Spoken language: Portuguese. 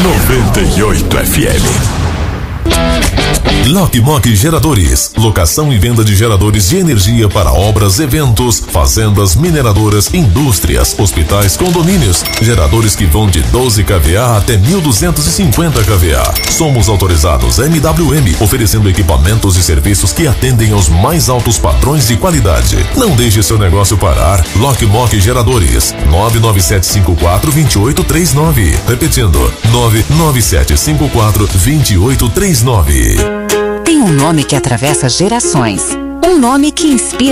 98 FM. Lock Mock Geradores, locação e venda de geradores de energia para obras, eventos, fazendas, mineradoras, indústrias, hospitais, condomínios. Geradores que vão de 12 kVA até 1250 kVA. Somos autorizados MWM, oferecendo equipamentos e serviços que atendem aos mais altos padrões de qualidade. Não deixe seu negócio parar. Lock Mock Geradores, 99754-2839. Repetindo, 99754-2839. Tem um nome que atravessa gerações. Um nome que inspira